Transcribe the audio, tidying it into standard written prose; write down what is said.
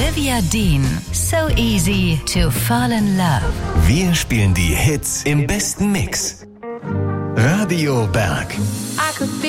Olivia Dean, So Easy to Fall in Love. Wir spielen die Hits im besten Mix. Radio Berg. I could be